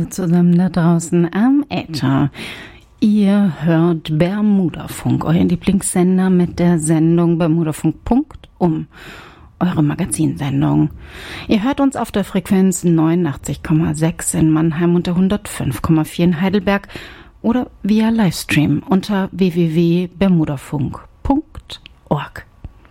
alle zusammen da draußen am Äther. Ihr hört Bermudafunk, euer Lieblingssender mit der Sendung Bermudafunk.um, eure Magazinsendung. Ihr hört uns auf der Frequenz 89,6 in Mannheim und der 105,4 in Heidelberg oder via Livestream unter www.bermudafunk.org.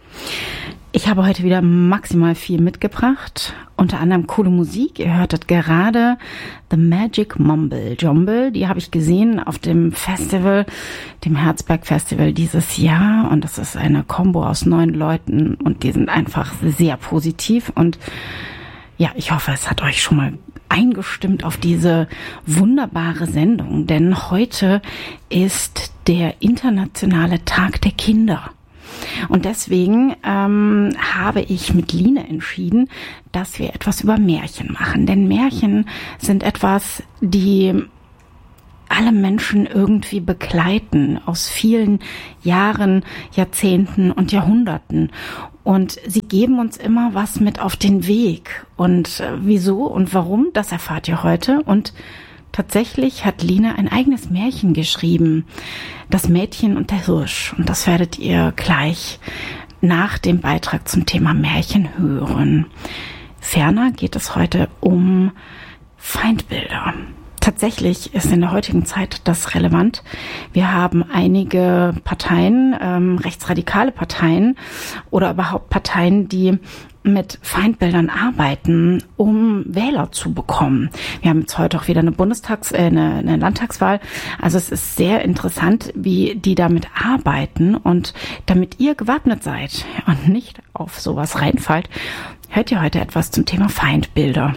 Ich habe heute wieder maximal viel mitgebracht, unter anderem coole Musik. Ihr hörtet gerade The Magic Mumble Jumble, die habe ich gesehen auf dem Festival, dem Herzberg Festival dieses Jahr, und das ist eine Kombo aus 9 Leuten und die sind einfach sehr positiv und ja, ich hoffe, es hat euch schon mal eingestimmt auf diese wunderbare Sendung, denn heute ist der internationale Tag der Kinder. Und deswegen habe ich mit Line entschieden, dass wir etwas über Märchen machen. Denn Märchen sind etwas, die alle Menschen irgendwie begleiten aus vielen Jahren, Jahrzehnten und Jahrhunderten. Und sie geben uns immer was mit auf den Weg. Und wieso und warum, das erfahrt ihr heute. Und tatsächlich hat Line ein eigenes Märchen geschrieben, Das Mädchen und der Hirsch. Und das werdet ihr gleich nach dem Beitrag zum Thema Märchen hören. Ferner geht es heute um Feindbilder. Tatsächlich ist in der heutigen Zeit das relevant. Wir haben einige Parteien, rechtsradikale Parteien oder überhaupt Parteien, die mit Feindbildern arbeiten, um Wähler zu bekommen. Wir haben jetzt heute auch wieder eine eine Landtagswahl. Also es ist sehr interessant, wie die damit arbeiten, und damit ihr gewappnet seid und nicht auf sowas reinfallt, hört ihr heute etwas zum Thema Feindbilder.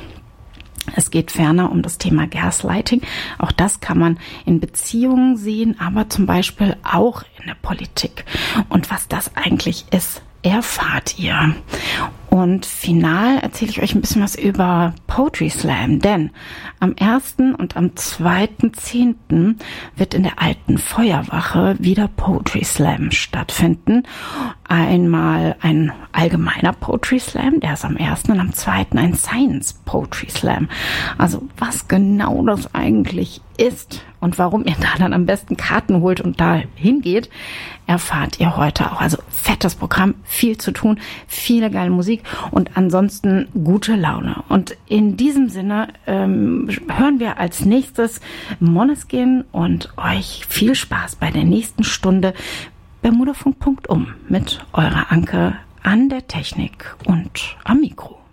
Es geht ferner um das Thema Gaslighting. Auch das kann man in Beziehungen sehen, aber zum Beispiel auch in der Politik. Und was das eigentlich ist, erfahrt ihr. Und final erzähle ich euch ein bisschen was über Poetry Slam, denn am 1. und am 2.10. wird in der alten Feuerwache wieder Poetry Slam stattfinden. Einmal ein allgemeiner Poetry Slam, der ist am 1. und am 2. ein Science Poetry Slam. Also was genau das eigentlich ist und warum ihr da dann am besten Karten holt und da hingeht, erfahrt ihr heute auch. Also fettes Programm, viel zu tun, viele geile Musik und ansonsten gute Laune. Und in diesem Sinne hören wir als nächstes Måneskin und euch viel Spaß bei der nächsten Stunde Bermudafunk.um mit eurer Anke an der Technik und am Mikro.